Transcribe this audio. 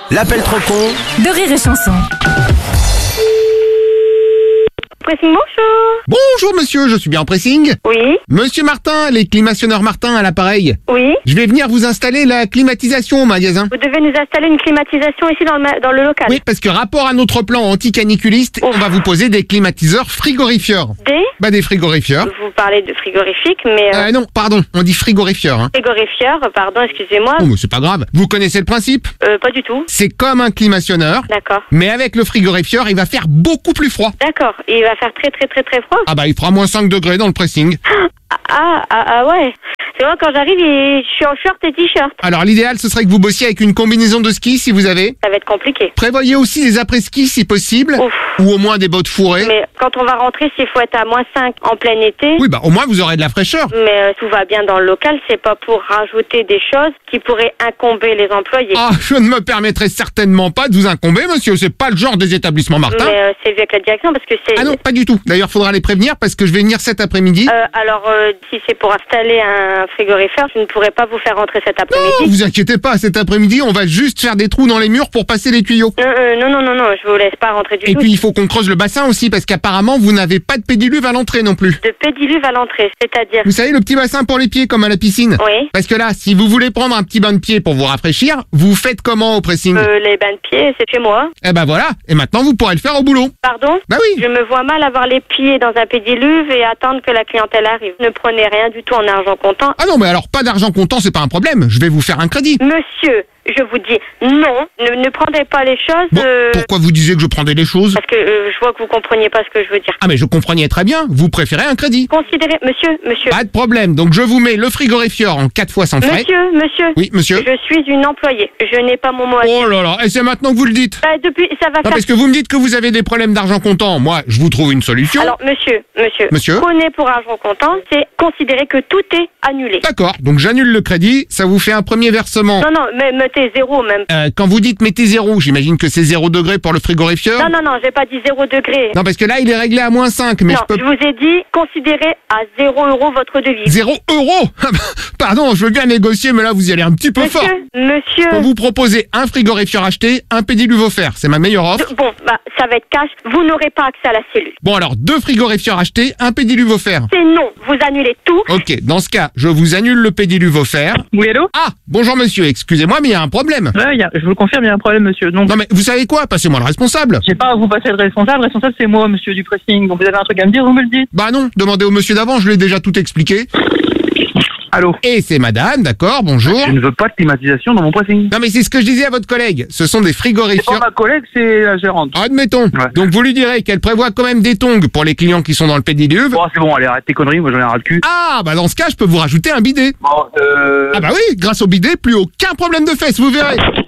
L'appel trop con de Rire et Chanson. Pressing, bonjour. Bonjour monsieur, je suis bien en pressing. Oui, Monsieur Martin, les climationneurs Martin à l'appareil. oui. Je vais venir vous installer la climatisation au magasin. Vous devez nous installer une climatisation ici dans le local. Oui, parce que rapport à notre plan anti-caniculiste, on va vous poser des climatiseurs frigorifieurs. Des frigorifieurs. Vous parlez de frigorifique, mais... Non, pardon, on dit frigorifieurs. Hein. Frigorifieur, pardon, excusez-moi. Oh, mais c'est pas grave. Vous connaissez le principe? Pas du tout. C'est comme un climationneur, D'accord. mais avec le frigorifieur, il va faire beaucoup plus froid. D'accord. Et il va faire très très très très froid. Ah bah il fera moins 5 degrés dans le pressing. Ah ouais. C'est vrai, quand j'arrive, je suis en short et t-shirt. Alors l'idéal, ce serait que vous bossiez avec une combinaison de ski si vous avez. Ça va être compliqué. Prévoyez aussi des après-ski si possible, Ouf. ou au moins des bottes fourrées. Mais quand on va rentrer, s'il faut être à -5 en plein été... Oui, bah au moins vous aurez de la fraîcheur. Mais tout va bien dans le local, c'est pas pour rajouter des choses qui pourraient incomber les employés. Ah, je ne me permettrai certainement pas de vous incomber, monsieur. C'est pas le genre des établissements Martin. Mais c'est vu avec la direction parce que c'est... Ah non, pas du tout. D'ailleurs, faudra les prévenir parce que je vais venir cet après-midi. Alors, si c'est pour installer un frigorifère, je ne pourrais pas vous faire rentrer cet Non, après-midi. vous inquiétez pas, cet après-midi, on va juste faire des trous dans les murs pour passer les tuyaux. Non, je vous laisse pas rentrer du Et tout. puis, il faut qu'on creuse le bassin aussi parce qu'apparemment, vous n'avez pas de pédiluve à l'entrée non plus. De pédiluve à l'entrée, c'est-à-dire... Vous savez, le petit bassin pour les pieds comme à la piscine. Oui. Parce que là, si vous voulez prendre un petit bain de pied pour vous rafraîchir, vous faites comment au pressing? Les bains de pieds, c'est chez moi. Eh ben voilà, et maintenant vous pourrez le faire au boulot. Pardon? Bah oui. Je me vois mal avoir les pieds dans un pédiluve et attendre que la clientèle arrive. Ne prenez rien du tout en argent comptant. Ah non, mais alors pas d'argent comptant, c'est pas un problème. Je vais vous faire un crédit. Monsieur, je vous dis non, ne prendrez pas les choses... Bon, pourquoi vous disiez que je prendrais les choses? Parce que je vois que vous compreniez pas ce que je veux dire. Ah mais je comprenais très bien, vous préférez un crédit. Considérez... Monsieur... Pas de problème, donc je vous mets le frigorifieur en 4 fois sans frais. Monsieur... Oui, monsieur. Je suis une employée. Je n'ai pas mon mot à dire. Oh là là, et c'est maintenant que vous le dites. Bah, depuis, ça va Non, faire... parce que vous me dites que vous avez des problèmes d'argent comptant. Moi, je vous trouve une solution. Alors, monsieur, prenez pour argent comptant, c'est considérer que tout est annulé. D'accord, donc j'annule le crédit, ça vous fait un premier versement. Non, mais mettez 0 même. Quand vous dites mettez 0, j'imagine que c'est 0 degré pour le frigorifieur. Non, j'ai pas dit 0 degré. Non, parce que là, il est réglé à -5, mais Non, je peux... je vous ai dit, considérez à 0 € votre devise. 0 €. Pardon, je veux bien négocier, mais là, vous y allez un petit peu fort. Monsieur... Pour vous proposer un frigorifieur acheté, un pédiluve offert. C'est ma meilleure offre. Bon, ça va être cash. Vous n'aurez pas accès à la cellule. Bon, alors, 2 frigorifieurs achetés, un pédiluve offert. C'est non. Vous annulez tout. Ok, dans ce cas, je vous annule le pédiluve offert. Oui, allô? Ah, bonjour monsieur, excusez-moi, mais il y a un problème. Ouais, je vous le confirme, il y a un problème, monsieur. Donc, Non mais vous savez quoi? Passez-moi le responsable. j'ai pas à vous passer le responsable. Le responsable, c'est moi, monsieur du pressing. Donc, vous avez un truc à me dire, vous me le dites. Bah non, demandez au monsieur d'avant, je lui ai déjà tout expliqué. Allô? Et c'est madame, d'accord, bonjour. Je ne veux pas de climatisation dans mon pressing. Non mais c'est ce que je disais à votre collègue, ce sont des C'est pas frigorifieurs... ma collègue, c'est la gérante. Admettons. Ouais. Donc vous lui direz qu'elle prévoit quand même des tongs pour les clients qui sont dans le pédiluve. Bon, c'est bon, allez, arrête tes conneries, moi j'en ai ras le cul. Ah, bah dans ce cas, je peux vous rajouter un bidet. Bon, Ah bah oui, grâce au bidet, plus aucun problème de fesses, vous verrez.